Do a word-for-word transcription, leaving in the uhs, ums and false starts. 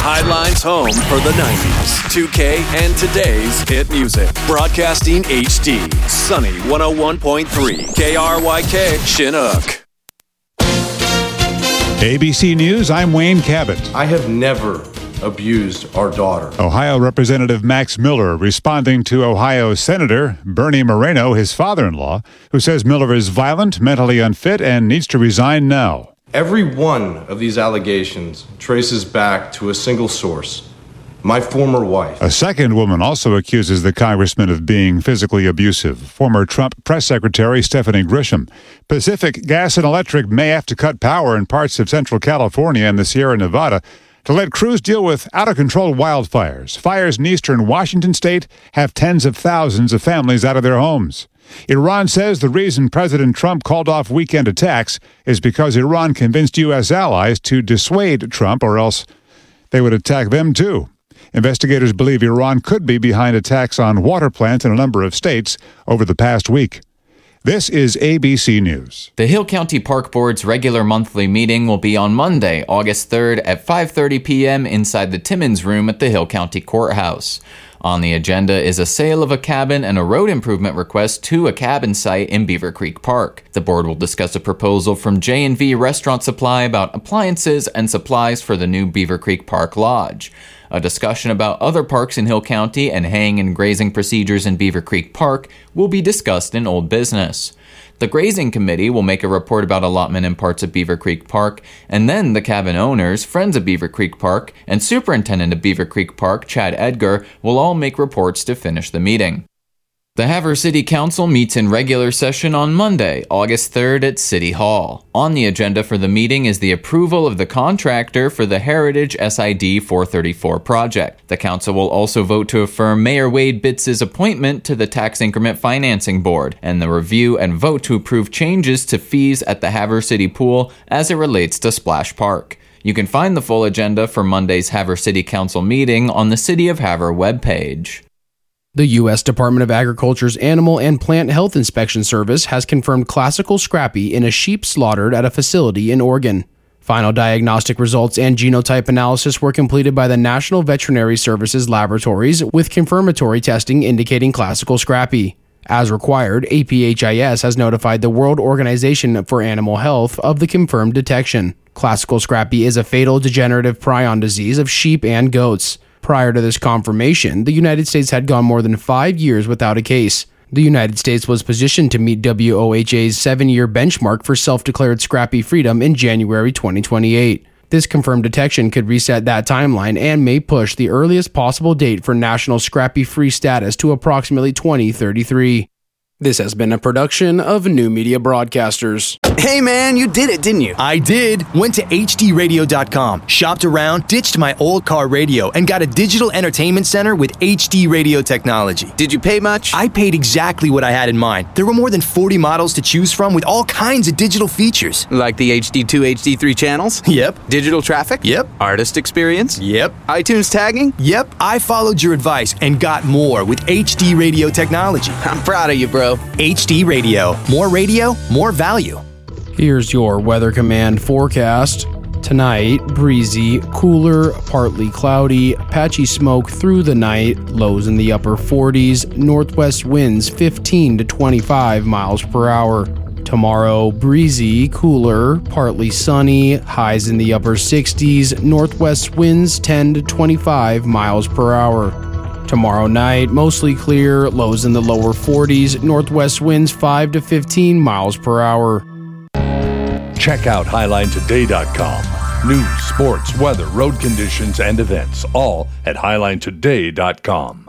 Highline's home for the nineties, two K, and today's hit music. Broadcasting H D. Sunny one oh one point three. K R Y K, Chinook. A B C News, I'm Wayne Cabot. I have never abused our daughter. Ohio Representative Max Miller responding to Ohio Senator Bernie Moreno, his father-in-law, who says Miller is violent, mentally unfit, and needs to resign now. Every one of these allegations traces back to a single source, my former wife. A second woman also accuses the congressman of being physically abusive, former Trump press secretary Stephanie Grisham. Pacific Gas and Electric may have to cut power in parts of central California and the Sierra Nevada to let crews deal with out-of-control wildfires. Fires in eastern Washington state have tens of thousands of families out of their homes. Iran says the reason President Trump called off weekend attacks is because Iran convinced U S allies to dissuade Trump, or else they would attack them too. Investigators believe Iran could be behind attacks on water plants in a number of states over the past week. This is A B C News. The Hill County Park Board's regular monthly meeting will be on Monday, August third at five thirty p.m. inside the Timmons Room at the Hill County Courthouse. On the agenda is a sale of a cabin and a road improvement request to a cabin site in Beaver Creek Park. The board will discuss a proposal from J and V Restaurant Supply about appliances and supplies for the new Beaver Creek Park Lodge. A discussion about other parks in Hill County and haying and grazing procedures in Beaver Creek Park will be discussed in Old Business. The Grazing Committee will make a report about allotment in parts of Beaver Creek Park, and then the cabin owners, Friends of Beaver Creek Park, and Superintendent of Beaver Creek Park, Chad Edgar, will all make reports to finish the meeting. The Havre City Council meets in regular session on Monday, August third at City Hall. On the agenda for the meeting is the approval of the contractor for the Heritage S I D four thirty-four project. The council will also vote to affirm Mayor Wade Bitts' appointment to the Tax Increment Financing Board, and the review and vote to approve changes to fees at the Havre City Pool as it relates to Splash Park. You can find the full agenda for Monday's Havre City Council meeting on the City of Havre webpage. The U S Department of Agriculture's Animal and Plant Health Inspection Service has confirmed classical scrappy in a sheep slaughtered at a facility in Oregon. Final diagnostic results and genotype analysis were completed by the National Veterinary Services Laboratories, with confirmatory testing indicating classical scrappy. As required, A P H I S has notified the World Organization for Animal Health of the confirmed detection. Classical scrappy is a fatal degenerative prion disease of sheep and goats. Prior to this confirmation, the United States had gone more than five years without a case. The United States was positioned to meet W O H A's seven-year benchmark for self-declared scrappy freedom in January twenty twenty-eight. This confirmed detection could reset that timeline and may push the earliest possible date for national scrappy-free status to approximately twenty thirty-three. This has been a production of New Media Broadcasters. Hey man, you did it, didn't you? I did. Went to H D radio dot com, shopped around, ditched my old car radio, and got a digital entertainment center with H D radio technology. Did you pay much? I paid exactly what I had in mind. There were more than forty models to choose from with all kinds of digital features. Like the H D two, H D three channels? Yep. Digital traffic? Yep. Artist experience? Yep. iTunes tagging? Yep. I followed your advice and got more with H D radio technology. I'm proud of you, bro. H D Radio. More radio, more value. Here's your Weather Command forecast. Tonight, breezy, cooler, partly cloudy, patchy smoke through the night, lows in the upper forties, northwest winds fifteen to twenty-five miles per hour. Tomorrow, breezy, cooler, partly sunny, highs in the upper sixties, northwest winds ten to twenty-five miles per hour. Tomorrow night, mostly clear, lows in the lower forties, northwest winds five to fifteen miles per hour. Check out Highline Today dot com. News, sports, weather, road conditions, and events, all at Highline Today dot com.